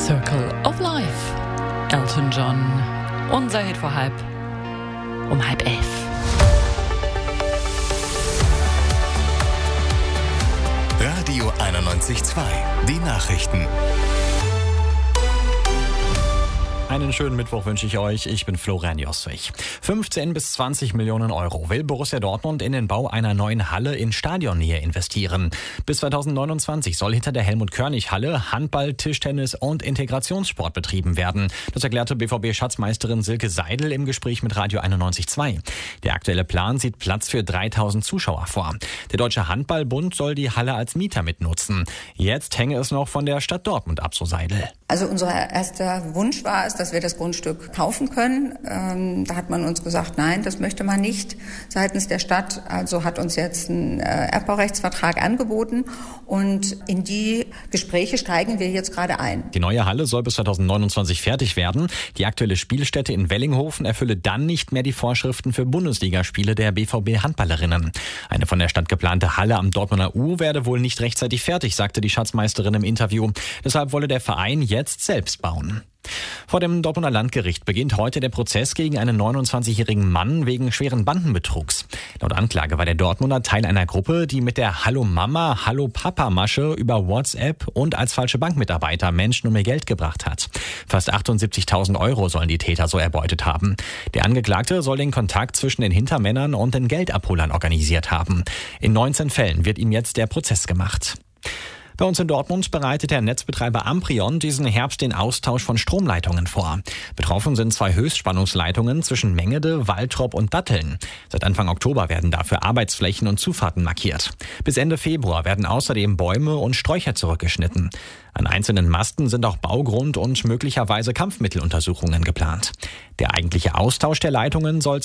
Circle of Life. Elton John. Unser Hit um 10:30. Radio 91.2. Die Nachrichten. Einen schönen Mittwoch wünsche ich euch. Ich bin Florian Joswig. 15 bis 20 Millionen Euro will Borussia Dortmund in den Bau einer neuen Halle in Stadionnähe investieren. Bis 2029 soll hinter der Helmut-Körnig-Halle Handball, Tischtennis und Integrationssport betrieben werden. Das erklärte BVB-Schatzmeisterin Silke Seidel im Gespräch mit Radio 91.2. Der aktuelle Plan sieht Platz für 3000 Zuschauer vor. Der Deutsche Handballbund soll die Halle als Mieter mitnutzen. Jetzt hänge es noch von der Stadt Dortmund ab, so Seidel. Also unser erster Wunsch war es, dass wir das Grundstück kaufen können. Da hat man uns gesagt, nein, das möchte man nicht seitens der Stadt. Also hat uns jetzt ein Erbbaurechtsvertrag angeboten und in die Gespräche steigen wir jetzt gerade ein. Die neue Halle soll bis 2029 fertig werden. Die aktuelle Spielstätte in Wellinghofen erfülle dann nicht mehr die Vorschriften für Bundesligaspiele der BVB-Handballerinnen. Eine von der Stadt geplante Halle am Dortmunder U werde wohl nicht rechtzeitig fertig, sagte die Schatzmeisterin im Interview. Deshalb wolle der Verein jetzt selbst bauen. Vor dem Dortmunder Landgericht beginnt heute der Prozess gegen einen 29-jährigen Mann wegen schweren Bandenbetrugs. Laut Anklage war der Dortmunder Teil einer Gruppe, die mit der Hallo Mama, Hallo Papa Masche über WhatsApp und als falsche Bankmitarbeiter Menschen um ihr Geld gebracht hat. Fast 78.000 Euro sollen die Täter so erbeutet haben. Der Angeklagte soll den Kontakt zwischen den Hintermännern und den Geldabholern organisiert haben. In 19 Fällen wird ihm jetzt der Prozess gemacht. Bei uns in Dortmund bereitet der Netzbetreiber Amprion diesen Herbst den Austausch von Stromleitungen vor. Betroffen sind 2 Höchstspannungsleitungen zwischen Mengede, Waltrop und Datteln. Seit Anfang Oktober werden dafür Arbeitsflächen und Zufahrten markiert. Bis Ende Februar werden außerdem Bäume und Sträucher zurückgeschnitten. An einzelnen Masten sind auch Baugrund- und möglicherweise Kampfmitteluntersuchungen geplant. Der eigentliche Austausch der Leitungen soll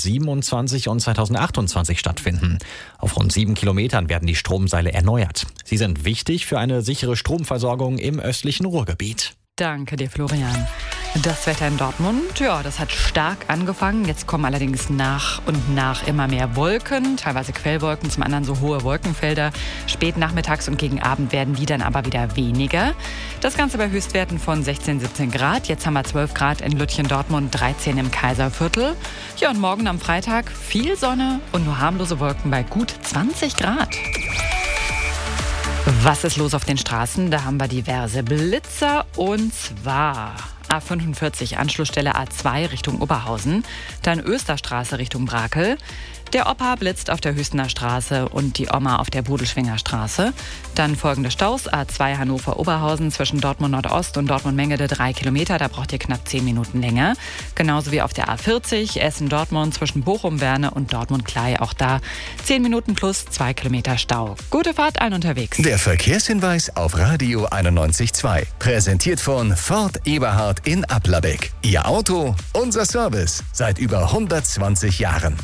2027 und 2028 stattfinden. Auf rund 7 Kilometern werden die Stromseile erneuert. Sie sind wichtig für eine sichere Stromversorgung im östlichen Ruhrgebiet. Danke dir, Florian. Das Wetter in Dortmund, ja, das hat stark angefangen. Jetzt kommen allerdings nach und nach immer mehr Wolken, teilweise Quellwolken, zum anderen so hohe Wolkenfelder. Spät nachmittags und gegen Abend werden die dann aber wieder weniger. Das Ganze bei Höchstwerten von 16, 17 Grad. Jetzt haben wir 12 Grad in Lütchen, Dortmund, 13 im Kaiserviertel. Ja, und morgen am Freitag viel Sonne und nur harmlose Wolken bei gut 20 Grad. Was ist los auf den Straßen? Da haben wir diverse Blitzer und zwar A45 Anschlussstelle A2 Richtung Oberhausen, dann Österstraße Richtung Brakel. Der Opa blitzt auf der Hüstener Straße und die Oma auf der Bodelschwinger Straße. Dann folgende Staus: A2 Hannover-Oberhausen zwischen Dortmund Nordost und Dortmund-Mengede 3 Kilometer. Da braucht ihr knapp 10 Minuten länger. Genauso wie auf der A40 Essen-Dortmund zwischen Bochum-Berne und Dortmund-Klei. Auch da 10 Minuten plus 2 Kilometer Stau. Gute Fahrt allen unterwegs. Der Verkehrshinweis auf Radio 91.2. Präsentiert von Ford Eberhard in Applerbeck. Ihr Auto, unser Service. Seit über 120 Jahren.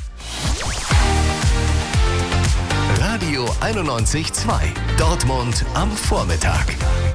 Radio 91.2. Dortmund am Vormittag.